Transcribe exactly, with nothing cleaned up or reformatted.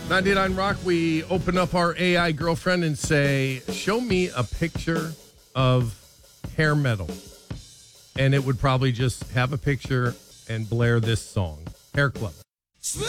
ninety-nine Rock, we open up our A I girlfriend and say, show me a picture of hair metal. And it would probably just have a picture and blare this song, Hair Club.